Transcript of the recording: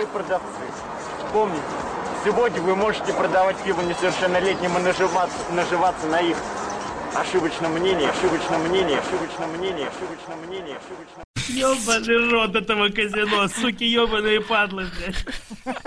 продавцы, помните, сегодня вы можете продавать пиво несовершеннолетним и наживаться на их ошибочном мнении. Ёбаный рот этого казино, суки, ёбаные падлы, блядь.